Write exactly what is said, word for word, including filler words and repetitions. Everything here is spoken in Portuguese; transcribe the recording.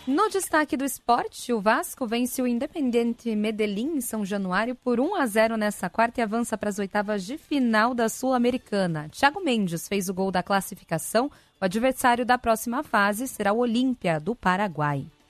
No destaque do esporte, o Vasco vence o Independiente Medellín em São Januário por um a zero nessa quarta e avança para as oitavas de final da Sul-Americana. Thiago Mendes fez o gol da classificação. O adversário da próxima fase será o Olímpia, do Paraguai.